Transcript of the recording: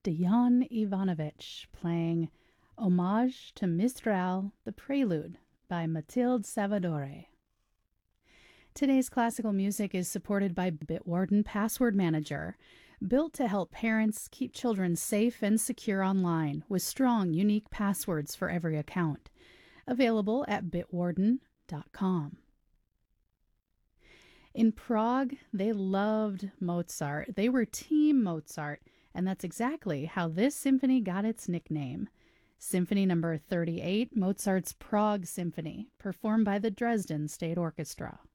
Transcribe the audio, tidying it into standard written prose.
Dion Ivanovich playing Homage to Mistral, the Prelude by Mathilde Savadore. Today's classical music is supported by Bitwarden Password Manager, built to help parents keep children safe and secure online with strong, unique passwords for every account. Available at bitwarden.com. In Prague, they loved Mozart. They were Team Mozart, and that's exactly how this symphony got its nickname. Symphony number 38, Mozart's Prague Symphony, performed by the Dresden State Orchestra.